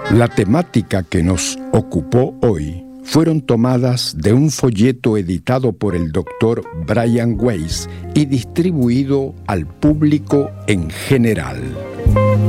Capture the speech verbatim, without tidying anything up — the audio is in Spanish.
La temática que nos ocupó hoy fueron tomadas de un folleto editado por el doctor Brian Weiss y distribuido al público en general.